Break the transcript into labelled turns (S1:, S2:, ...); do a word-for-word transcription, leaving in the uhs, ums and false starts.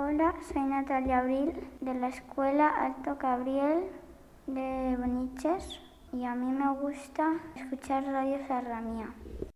S1: Hola, soy Natalia Abril de la Escuela Alto Cabriel de Boniches y a mí me gusta escuchar Radio Serranía.